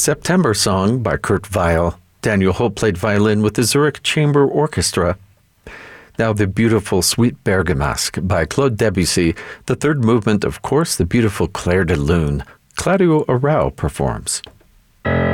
September Song by Kurt Weill. Daniel Holt played violin with the Zurich Chamber Orchestra. Now the beautiful Suite Bergamasque by Claude Debussy. The third movement, of course, the beautiful Clair de Lune. Claudio Arrau performs.